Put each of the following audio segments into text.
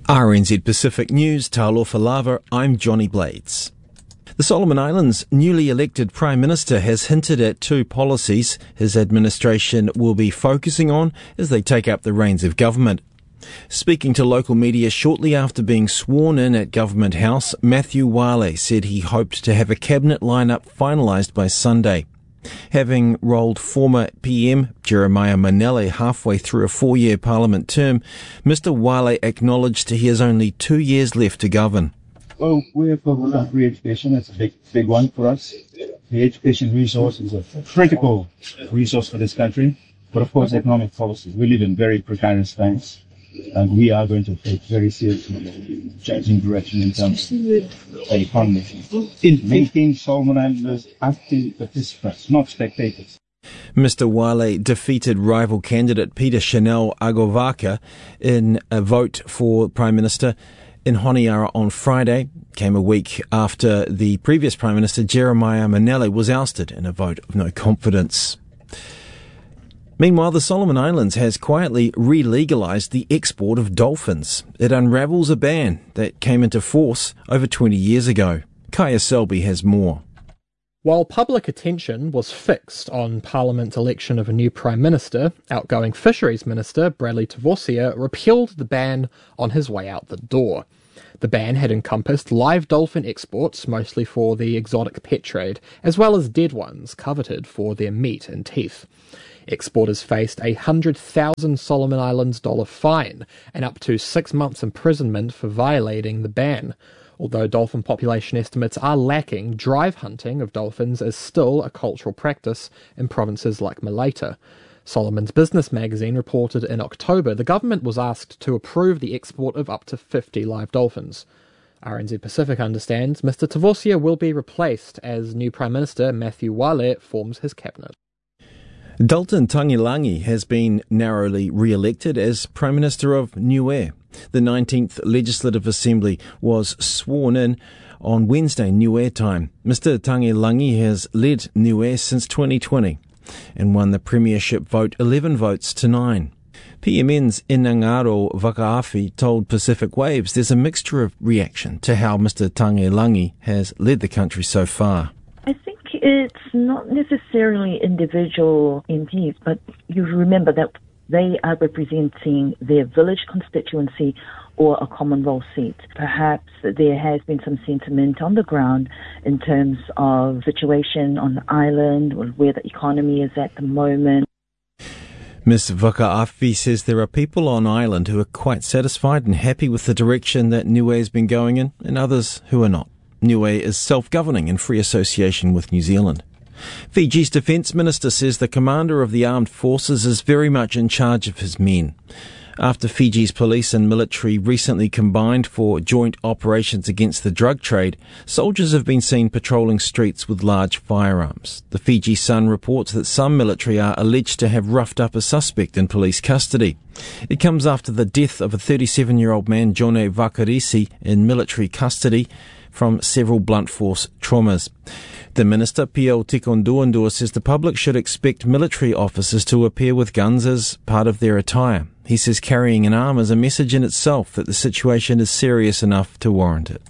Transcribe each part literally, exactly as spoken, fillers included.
R N Z Pacific News, Talofa Lava, I'm Johnny Blades. The Solomon Islands' newly elected Prime Minister has hinted at two policies his administration will be focusing on as they take up the reins of government. Speaking to local media shortly after being sworn in at Government House, Matthew Wale said he hoped to have a cabinet lineup finalised by Sunday. Having rolled former P M Jeremiah Manele halfway through a four-year parliament term, Mister Wale acknowledged he has only two years left to govern. Well, we're focused on free education. That's a big, big one for us. The education resource is a critical resource for this country. But of course, economic policy. We live in very precarious times. And we are going to take very seriously changing direction in terms of the economy. In making Solomon Islanders active participants, not spectators. Mister Wale defeated rival candidate Peter Chanel Agovaka in a vote for Prime Minister in Honiara on Friday. Came a week after the previous Prime Minister Jeremiah Manele was ousted in a vote of no confidence. Meanwhile, the Solomon Islands has quietly re-legalised the export of dolphins. It unravels a ban that came into force over twenty years ago. Kaya Selby has more. While public attention was fixed on Parliament's election of a new Prime Minister, outgoing Fisheries Minister Bradley Tavosia repealed the ban on his way out the door. The ban had encompassed live dolphin exports, mostly for the exotic pet trade, as well as dead ones coveted for their meat and teeth. Exporters faced a one hundred thousand Solomon Islands dollar fine and up to six months imprisonment for violating the ban. Although dolphin population estimates are lacking, drive hunting of dolphins is still a cultural practice in provinces like Malaita. Solomon's Business magazine reported in October the government was asked to approve the export of up to fifty live dolphins. R N Z Pacific understands Mister Tavosia will be replaced as new Prime Minister Matthew Wale forms his cabinet. Dalton Tangilangi has been narrowly re-elected as Prime Minister of Niue. The nineteenth Legislative Assembly was sworn in on Wednesday, Niue time. Mister Tangilangi has led Niue since twenty twenty and won the premiership vote eleven votes to nine. P M N's Inangaro Vakaafi told Pacific Waves there's a mixture of reaction to how Mister Tangilangi has led the country so far. I think it's not necessarily individual M Ps, but you remember that they are representing their village constituency or a Commonwealth seat. Perhaps there has been some sentiment on the ground in terms of situation on the island or where the economy is at the moment. Miz Vakaafi says there are people on island who are quite satisfied and happy with the direction that Niue has been going in, and others who are not. Niue is self-governing in free association with New Zealand. Fiji's Defence Minister says the commander of the armed forces is very much in charge of his men. After Fiji's police and military recently combined for joint operations against the drug trade, soldiers have been seen patrolling streets with large firearms. The Fiji Sun reports that some military are alleged to have roughed up a suspect in police custody. It comes after the death of a thirty-seven-year-old man, Jone Vakarisi, in military custody from several blunt force traumas. The Minister, Pio Tikonduandua, says the public should expect military officers to appear with guns as part of their attire. He says carrying an arm is a message in itself that the situation is serious enough to warrant it.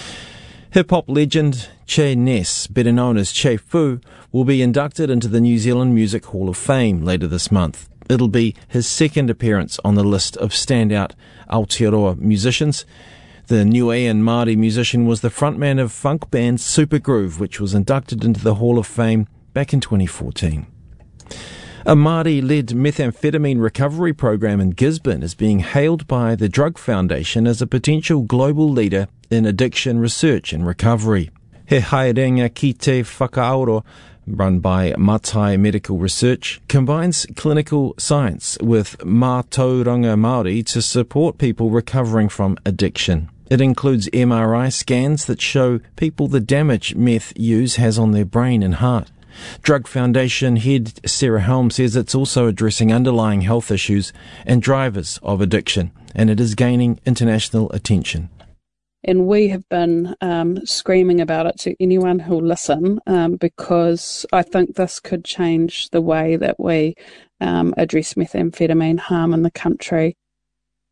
Hip-hop legend Che Ness, better known as Che Fu, will be inducted into the New Zealand Music Hall of Fame later this month. It'll be his second appearance on the list of standout Aotearoa musicians. The Niuean Māori musician was the frontman of funk band Supergroove, which was inducted into the Hall of Fame back in twenty fourteen. A Māori-led methamphetamine recovery program in Gisborne is being hailed by the Drug Foundation as a potential global leader in addiction research and recovery. He Haerenga Ki Te Whakaoro, run by Matai Medical Research, combines clinical science with mātauranga Māori to support people recovering from addiction. It includes M R I scans that show people the damage meth use has on their brain and heart. Drug Foundation head Sarah Helm says it's also addressing underlying health issues and drivers of addiction, and it is gaining international attention. And we have been um, screaming about it to anyone who'll listen um, because I think this could change the way that we um, address methamphetamine harm in the country.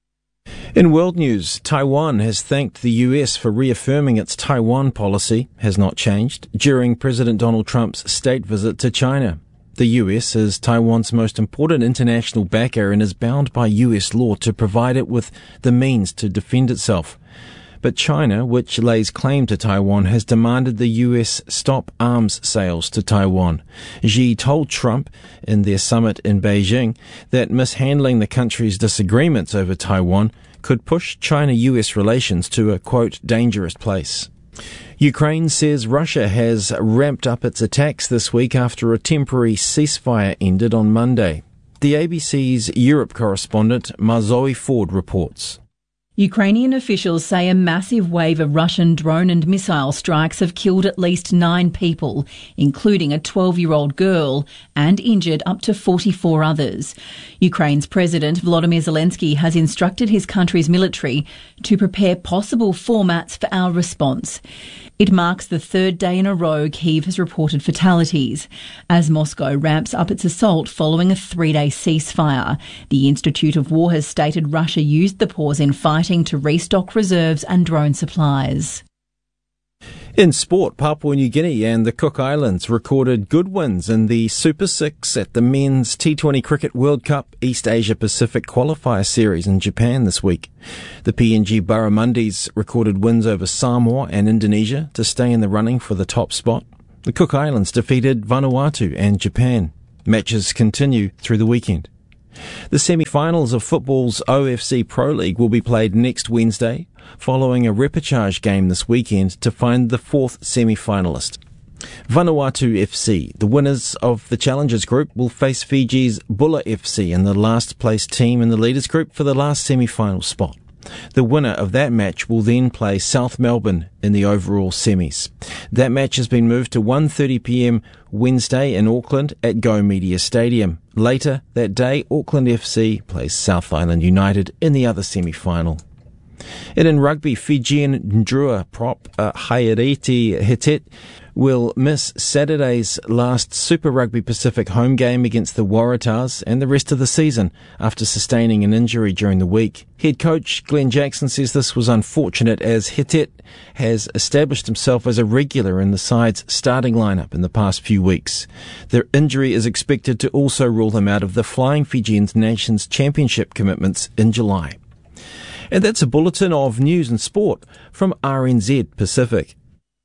In world news, Taiwan has thanked the U S for reaffirming its Taiwan policy has not changed during President Donald Trump's state visit to China. The U S is Taiwan's most important international backer and is bound by U S law to provide it with the means to defend itself. But China, which lays claim to Taiwan, has demanded the U S stop arms sales to Taiwan. Xi told Trump in their summit in Beijing that mishandling the country's disagreements over Taiwan could push China-U S relations to a, quote, dangerous place. Ukraine says Russia has ramped up its attacks this week after a temporary ceasefire ended on Monday. The A B C's Europe correspondent Marzoe Ford reports. Ukrainian officials say a massive wave of Russian drone and missile strikes have killed at least nine people, including a twelve-year-old girl, and injured up to forty-four others. Ukraine's President Volodymyr Zelensky has instructed his country's military to prepare possible formats for our response. It marks the third day in a row Kyiv has reported fatalities, as Moscow ramps up its assault following a three-day ceasefire. The Institute of War has stated Russia used the pause in fighting to restock reserves and drone supplies. In sport, Papua New Guinea and the Cook Islands recorded good wins in the Super Six at the Men's T twenty Cricket World Cup East Asia Pacific Qualifier Series in Japan this week. The P N G Barramundis recorded wins over Samoa and Indonesia to stay in the running for the top spot. The Cook Islands defeated Vanuatu and Japan. Matches continue through the weekend. The semi-finals of football's O F C Pro League will be played next Wednesday, following a repechage game this weekend to find the fourth semi-finalist. Vanuatu F C, the winners of the Challengers Group, will face Fiji's Bula F C in the last-placed team in the Leaders Group for the last semi-final spot. The winner of that match will then play South Melbourne in the overall semis. That match has been moved to one thirty p m Wednesday in Auckland at Go Media Stadium. Later that day, Auckland F C plays South Island United in the other semi-final. And in rugby, Fijian Ndrua prop uh, Haireti Hitet will miss Saturday's last Super Rugby Pacific home game against the Waratahs and the rest of the season after sustaining an injury during the week. Head coach Glenn Jackson says this was unfortunate as Hitet has established himself as a regular in the side's starting lineup in the past few weeks. The injury is expected to also rule him out of the Flying Fijians Nations Championship commitments in July. And that's a bulletin of news and sport from R N Z Pacific.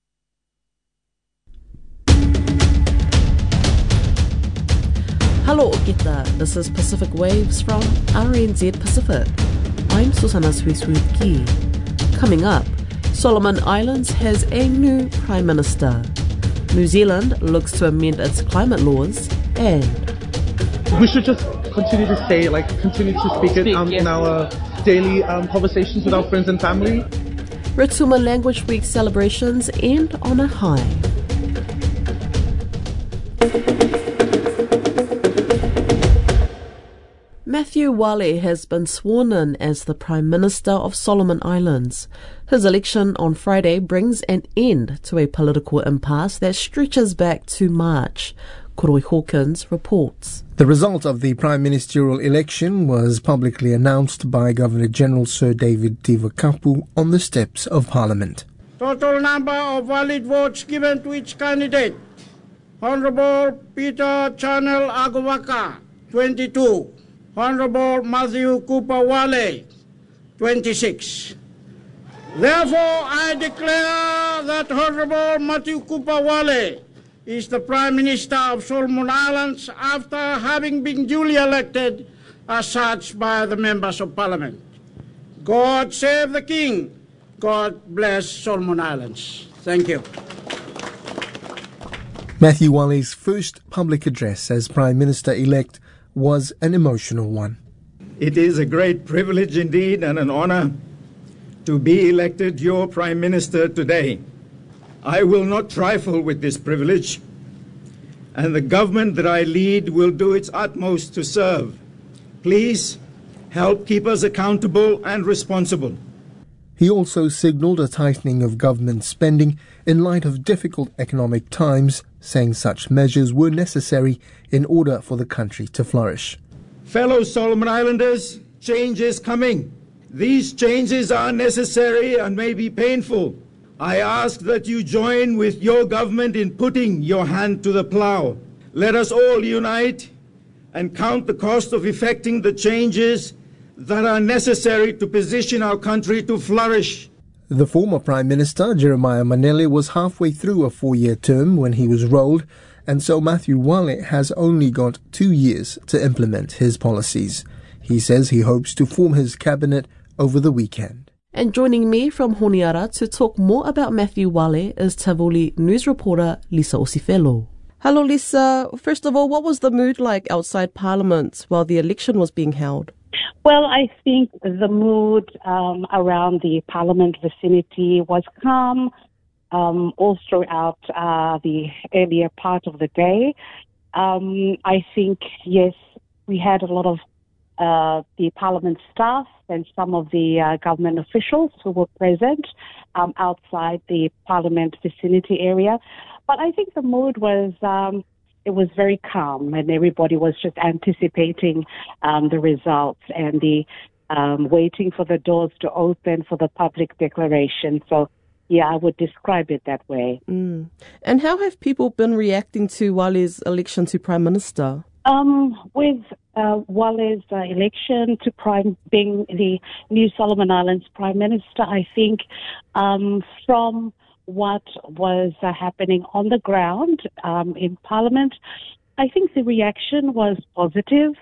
Hello, Gita. This is Pacific Waves from R N Z Pacific. I'm Susana Swiswiki. Coming up, Solomon Islands has a new Prime Minister. New Zealand looks to amend its climate laws, and we should just continue to say, like, continue to speak, speak it um, yeah. in our daily um, conversations with our friends and family. Rotuma Language Week celebrations end on a high. Matthew Wale has been sworn in as the Prime Minister of Solomon Islands. His election on Friday brings an end to a political impasse that stretches back to March. Koroi Hawkins reports. The result of the prime ministerial election was publicly announced by Governor-General Sir David Tivakapu on the steps of Parliament. Total number of valid votes given to each candidate. Honourable Peter Chanel Agawaka, twenty-two. Honourable Matthew Cooper Wale, twenty-six. Therefore, I declare that Honourable Matthew Cooper Wale is the Prime Minister of Solomon Islands after having been duly elected as such by the members of Parliament. God save the King. God bless Solomon Islands. Thank you. Matthew Wale's first public address as Prime Minister-elect was an emotional one. It is a great privilege indeed and an honor to be elected your Prime Minister today. I will not trifle with this privilege, and the government that I lead will do its utmost to serve. Please help keep us accountable and responsible. He also signalled a tightening of government spending in light of difficult economic times, saying such measures were necessary in order for the country to flourish. Fellow Solomon Islanders, change is coming. These changes are necessary and may be painful. I ask that you join with your government in putting your hand to the plough. Let us all unite and count the cost of effecting the changes that are necessary to position our country to flourish. The former Prime Minister, Jeremiah Manele, was halfway through a four-year term when he was rolled, and so Matthew Wale has only got two years to implement his policies. He says he hopes to form his cabinet over the weekend. And joining me from Honiara to talk more about Matthew Wale is Tavuli news reporter Lisa Osifelo. Hello Lisa, first of all, what was the mood like outside Parliament while the election was being held? Well, I think the mood um, around the Parliament vicinity was calm um, all throughout uh, the earlier part of the day. Um, I think, yes, we had a lot of uh, the Parliament staff and some of the uh, government officials who were present um, outside the Parliament vicinity area. But I think the mood was... Um, It was very calm, and everybody was just anticipating um, the results and the um, waiting for the doors to open for the public declaration. So, yeah, I would describe it that way. Mm. And how have people been reacting to Wale's election to Prime Minister? Um, with uh, Wale's uh, election to Prime, being the new Solomon Islands Prime Minister, I think um, from what was uh, happening on the ground um, in Parliament, I think the reaction was positive.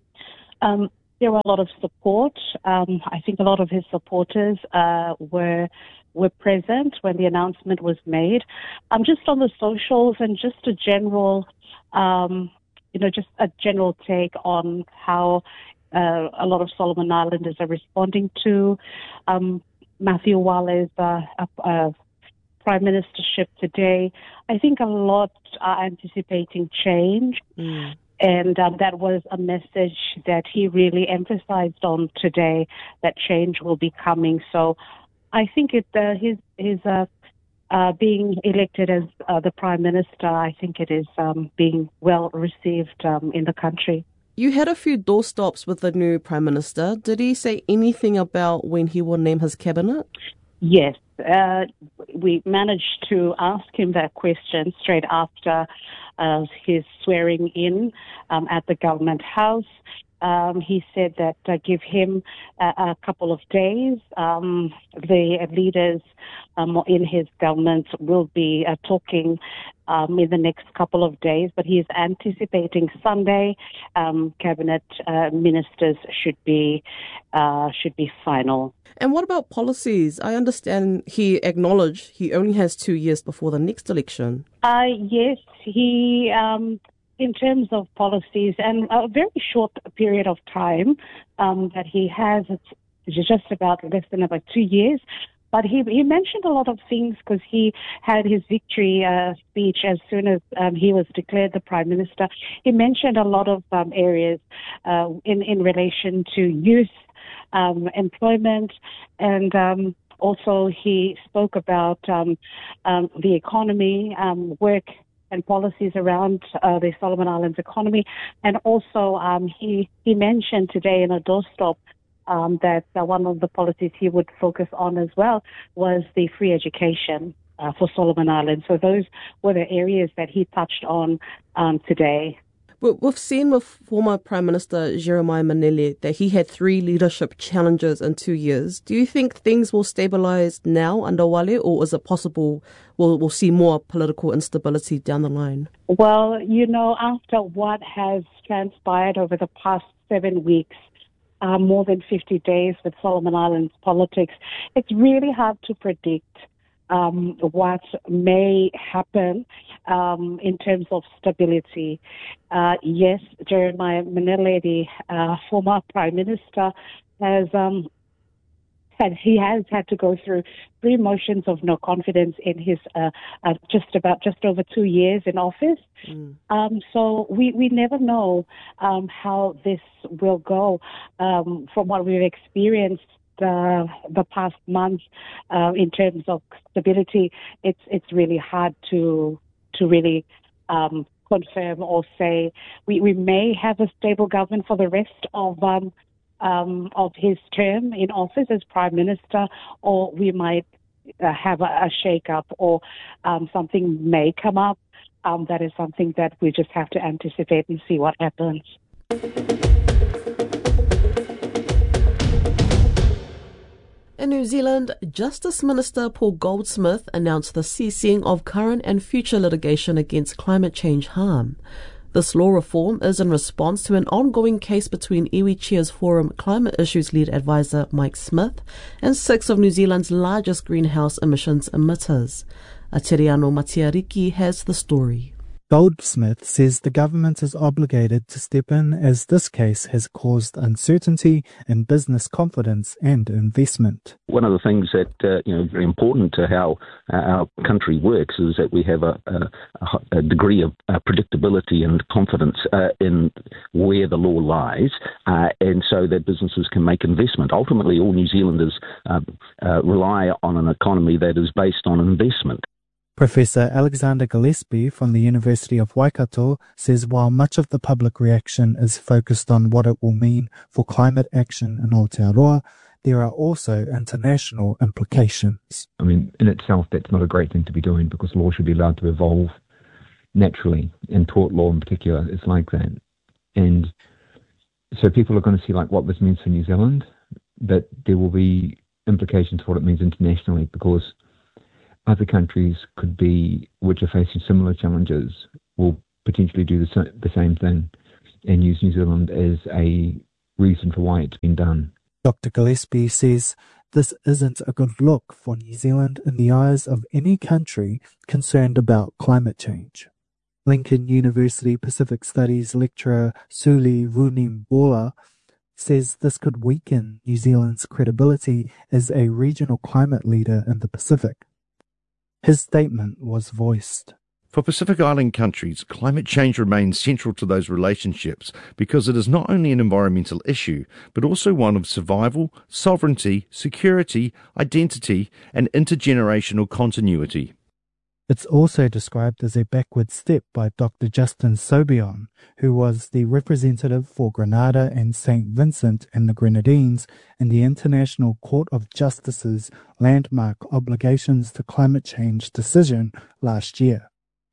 Um, there were a lot of support. Um, I think a lot of his supporters uh, were were present when the announcement was made. Um, just on the socials and just a general, um, you know, just a general take on how uh, a lot of Solomon Islanders are responding to um, Matthew Wale's uh, uh, Prime Ministership today. I think a lot are anticipating change, mm. and um, that was a message that he really emphasized on today, that change will be coming. So I think it, uh, his, his uh, uh, being elected as uh, the Prime Minister, I think it is um, being well received um, in the country. You had a few doorstops with the new Prime Minister. Did he say anything about when he will name his cabinet? Yes, uh, we managed to ask him that question straight after uh, his swearing in um, at the Government House. Um, he said that uh, give him a, a couple of days. Um, the leaders um, in his government will be uh, talking um, in the next couple of days, but he is anticipating Sunday. Um, cabinet uh, ministers should be uh, should be final. And what about policies? I understand he acknowledged he only has two years before the next election. Uh, yes, he, um, in terms of policies, and a very short period of time um, that he has, it's just about less than about two years. But he, he mentioned a lot of things because he had his victory uh, speech as soon as um, he was declared the Prime Minister. He mentioned a lot of um, areas uh, in, in relation to youth, Um, employment, and um, also he spoke about um, um, the economy, um, work and policies around uh, the Solomon Islands economy, and also um, he, he mentioned today in a doorstop um, that uh, one of the policies he would focus on as well was the free education uh, for Solomon Islands. So those were the areas that he touched on um, today. We've seen with former Prime Minister Jeremiah Manele that he had three leadership challenges in two years. Do you think things will stabilise now under Wale, or is it possible we'll, we'll see more political instability down the line? Well, you know, after what has transpired over the past seven weeks, uh, more than fifty days with Solomon Islands politics, it's really hard to predict Um, what may happen um, in terms of stability. Uh, yes, Jeremiah Manele, the uh, former Prime Minister, has um, had he has had to go through three motions of no confidence in his uh, uh, just about just over two years in office. Mm. Um, so we we never know um, how this will go. Um, from what we've experienced The, the past month, uh, in terms of stability, it's it's really hard to to really um, confirm or say we, we may have a stable government for the rest of um, um, of his term in office as Prime Minister, or we might uh, have a, a shake-up, or um, something may come up. Um, that is something that we just have to anticipate and see what happens. In New Zealand, Justice Minister Paul Goldsmith announced the ceasing of current and future litigation against climate change harm. This law reform is in response to an ongoing case between Iwi Cheers Forum Climate Issues Lead Advisor Mike Smith and six of New Zealand's largest greenhouse emissions emitters. Ateriano Matiariki has the story. Goldsmith says the government is obligated to step in as this case has caused uncertainty in business confidence and investment. One of the things that uh, you know very important to how uh, our country works is that we have a, a, a degree of uh, predictability and confidence uh, in where the law lies, uh, and so that businesses can make investment. Ultimately, all New Zealanders uh, uh, rely on an economy that is based on investment. Professor Alexander Gillespie from the University of Waikato says while much of the public reaction is focused on what it will mean for climate action in Aotearoa, there are also international implications. I mean, in itself, that's not a great thing to be doing because law should be allowed to evolve naturally, and tort law in particular is like that. And so people are going to see like what this means for New Zealand, but there will be implications for what it means internationally because other countries could be, which are facing similar challenges, will potentially do the, sa- the same thing and use New Zealand as a reason for why it's been done. Doctor Gillespie says this isn't a good look for New Zealand in the eyes of any country concerned about climate change. Lincoln University Pacific Studies lecturer Suli Runimbola says this could weaken New Zealand's credibility as a regional climate leader in the Pacific. His statement was voiced. For Pacific Island countries, climate change remains central to those relationships because it is not only an environmental issue, but also one of survival, sovereignty, security, identity, and intergenerational continuity. It's also described as a backward step by Doctor Justin Sobion, who was the representative for Grenada and Saint Vincent and the Grenadines in the International Court of Justice's landmark obligations to climate change decision last year.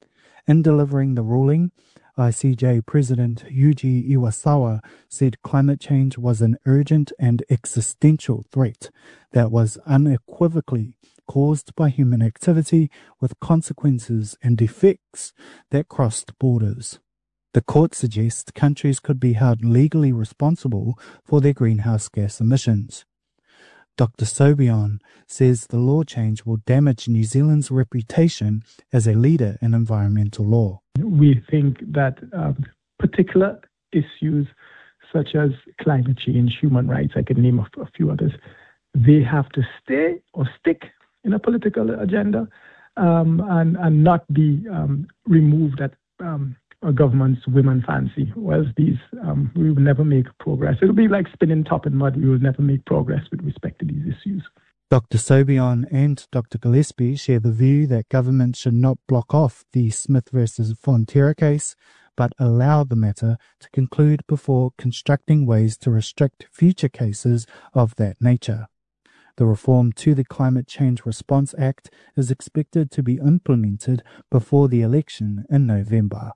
In delivering the ruling, I C J President Yuji Iwasawa said climate change was an urgent and existential threat that was unequivocally caused by human activity with consequences and effects that crossed borders. The court suggests countries could be held legally responsible for their greenhouse gas emissions. Doctor Sobion says the law change will damage New Zealand's reputation as a leader in environmental law. We think that um, particular issues such as climate change, human rights, I can name a, a few others, they have to stay or stick in a political agenda um, and, and not be um, removed at um, a government's whim and fancy. Whereas these, um, we will never make progress. It'll be like spinning top in mud. We will never make progress with respect to these issues. Doctor Sobion and Doctor Gillespie share the view that government should not block off the Smith versus Fonterra case, but allow the matter to conclude before constructing ways to restrict future cases of that nature. The reform to the Climate Change Response Act is expected to be implemented before the election in November.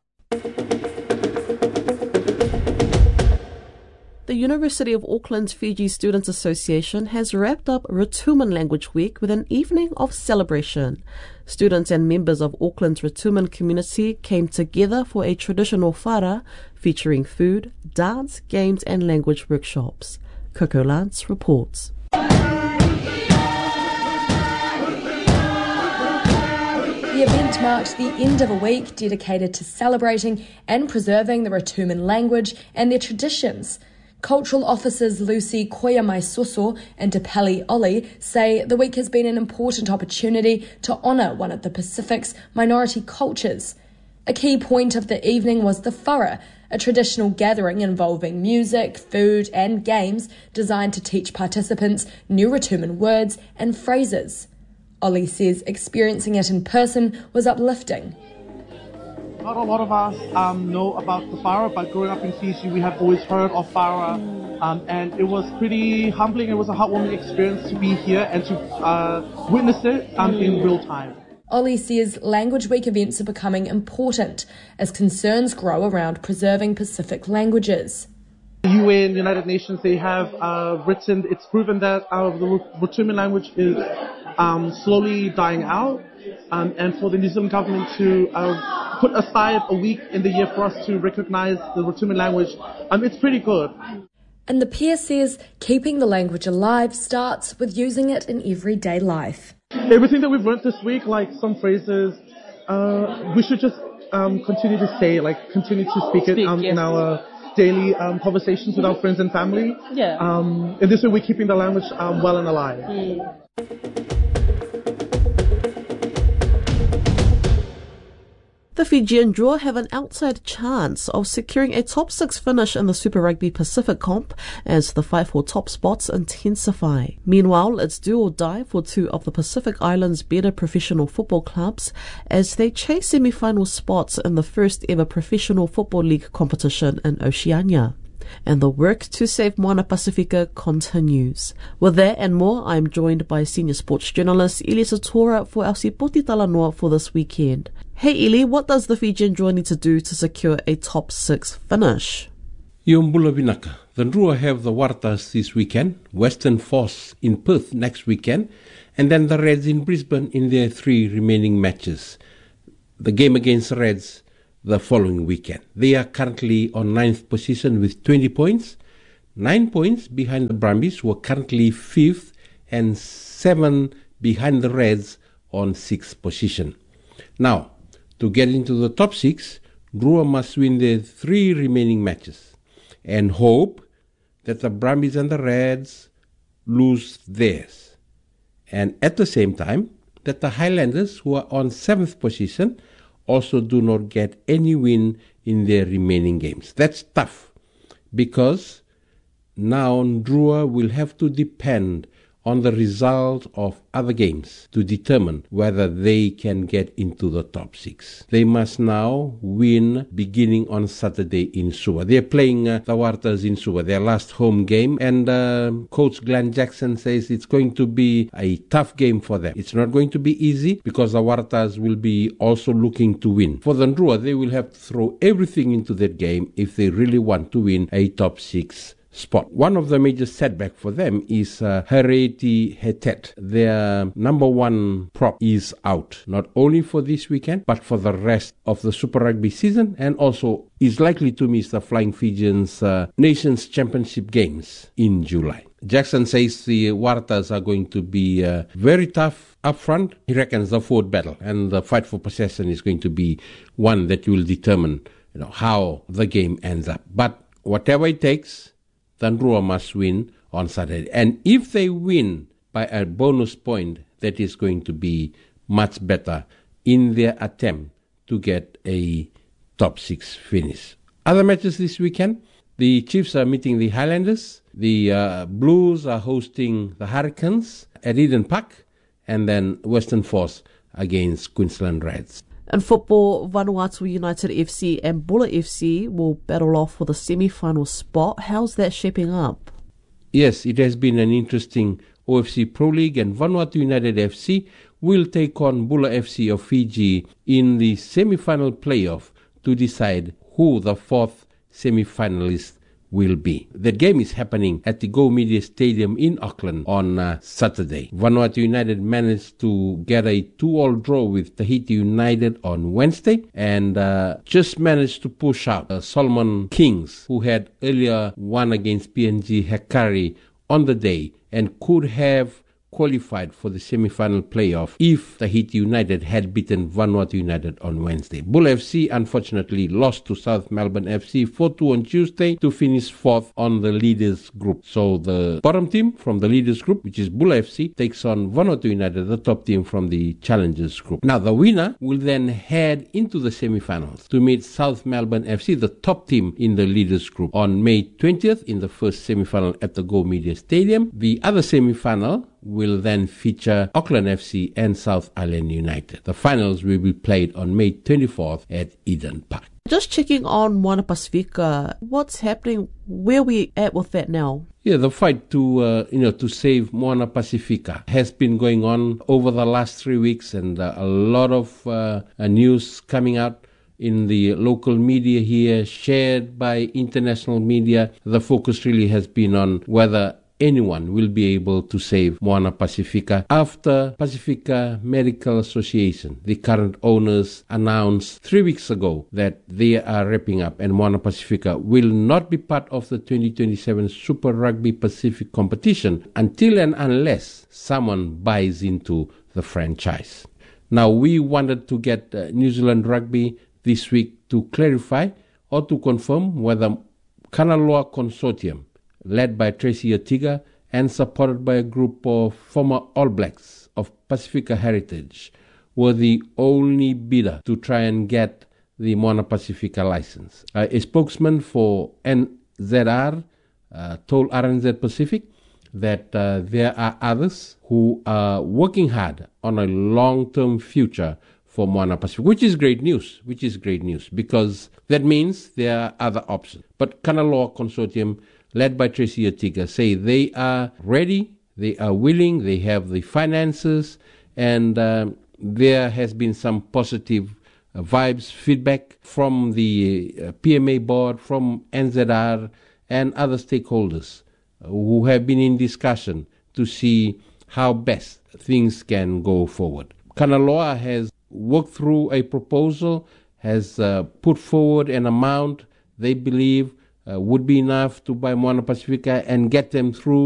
The University of Auckland's Fiji Students Association has wrapped up Rotuman Language Week with an evening of celebration. Students and members of Auckland's Rotuman community came together for a traditional whara featuring food, dance, games and language workshops. Coco Lance reports. The event marked the end of a week dedicated to celebrating and preserving the Rotuman language and their traditions. Cultural officers Lucy Koyamai-Soso and Tapeli Oli say the week has been an important opportunity to honour one of the Pacific's minority cultures. A key point of the evening was the whara, a traditional gathering involving music, food and games designed to teach participants new Rotuman words and phrases. Ollie says experiencing it in person was uplifting. Not a lot of us um, know about the Whara, but growing up in Fiji, we have always heard of Whara, um, and it was pretty humbling. It was a heartwarming experience to be here and to uh, witness it um, in real time. Ollie says Language Week events are becoming important as concerns grow around preserving Pacific languages. The U N, United Nations, they have uh, written, it's proven that uh, the Rotuman language is um, slowly dying out, um, and for the New Zealand government to uh, put aside a week in the year for us to recognise the Rotuman language, um, it's pretty good. And the peer says keeping the language alive starts with using it in everyday life. Everything that we've learned this week, like some phrases, uh, we should just um, continue to say, like continue to speak, speak it um, yes. in our daily um, conversations with our friends and family. Yeah. Um, and this way we're keeping the language um, well and alive. Mm. The Fijian Drua have an outside chance of securing a top six finish in the Super Rugby Pacific comp as the fight for top spots intensify. Meanwhile, it's do or die for two of the Pacific Islands' better professional football clubs as they chase semi-final spots in the first ever professional football league competition in Oceania. And the work to save Moana Pacifica continues. With that and more, I'm joined by senior sports journalist Ili Satora for our Sipoti Talanoa for this weekend. Hey Ili, what does the Fijian Drua need to do to secure a top six finish? Iombula Vinaka. The Drua have the Waratahs this weekend, Western Force in Perth next weekend, and then the Reds in Brisbane in their three remaining matches. The game against the Reds the following weekend. They are currently on ninth position with twenty points, nine points behind the Brumbies, who are currently fifth, and seven behind the Reds on sixth position. Now, to get into the top six, Drua must win their three remaining matches and hope that the Brumbies and the Reds lose theirs. And at the same time, that the Highlanders, who are on seventh position, also do not get any win in their remaining games. That's tough because now Drua will have to depend on the result of other games to determine whether they can get into the top six. They must now win beginning on Saturday in Suva. They're playing uh, the Waratahs in Suva, their last home game, and uh, Coach Glenn Jackson says it's going to be a tough game for them. It's not going to be easy because the Waratahs will be also looking to win. For the Drua, they will have to throw everything into that game if they really want to win a top six spot. One of the major setbacks for them is uh, Hereti Hetet. Their number one prop is out, not only for this weekend, but for the rest of the Super Rugby season, and also is likely to miss the Flying Fijians uh, Nations Championship games in July. Jackson says the Waratahs are going to be uh, very tough up front. He reckons the forward battle and the fight for possession is going to be one that will determine, you know, how the game ends up. But whatever it takes, the Drua must win on Saturday. And if they win by a bonus point, that is going to be much better in their attempt to get a top six finish. Other matches this weekend, the Chiefs are meeting the Highlanders. The uh, Blues are hosting the Hurricanes at Eden Park. And then Western Force against Queensland Reds. In football, Vanuatu United F C and Bulla F C will battle off for the semi-final spot. How's that shaping up? Yes, it has been an interesting O F C Pro League, and Vanuatu United F C will take on Bulla F C of Fiji in the semi-final playoff to decide who the fourth semi-finalist will be. The game is happening at the Go Media Stadium in Auckland on uh, Saturday. Vanuatu United managed to get a two-all draw with Tahiti United on Wednesday and uh, just managed to push out uh, Solomon Kings, who had earlier won against P N G Hekari on the day and could have qualified for the semi-final playoff if Tahiti United had beaten Vanuatu United on Wednesday. Bull F C unfortunately lost to South Melbourne F C four two on Tuesday to finish fourth on the leaders group. So the bottom team from the leaders group, which is Bull F C, takes on Vanuatu United, the top team from the challengers group. Now the winner will then head into the semi-finals to meet South Melbourne F C, the top team in the leaders group, on May twentieth in the first semi-final at the Go Media Stadium. The other semi-final will then feature Auckland F C and South Island United. The finals will be played on May twenty-fourth at Eden Park. Just checking on Moana Pacifica, what's happening? Where are we at with that now? Yeah, the fight to uh, you know to save Moana Pacifica has been going on over the last three weeks, and uh, a lot of uh, uh, news coming out in the local media here, shared by international media. The focus really has been on whether anyone will be able to save Moana Pacifica after Pacifica Medical Association, the current owners, announced three weeks ago that they are wrapping up and Moana Pacifica will not be part of the twenty twenty-seven Super Rugby Pacific competition until and unless someone buys into the franchise. Now, we wanted to get uh, New Zealand Rugby this week to clarify or to confirm whether Kanaloa Consortium, led by Tracy Atiga and supported by a group of former All Blacks of Pacifica heritage, were the only bidder to try and get the Moana Pacifica license. Uh, a spokesman for N Z R uh, told R N Z Pacific that uh, there are others who are working hard on a long-term future for Moana Pacific, which is great news, which is great news, because that means there are other options. But Kanaloa Consortium, led by Tracy Atiga, say they are ready, they are willing, they have the finances, and um, there has been some positive uh, vibes, feedback from the uh, P M A board, from N Z R, and other stakeholders uh, who have been in discussion to see how best things can go forward. Kanaloa has worked through a proposal, has uh, put forward an amount they believe Uh, would be enough to buy Moana Pacifica and get them through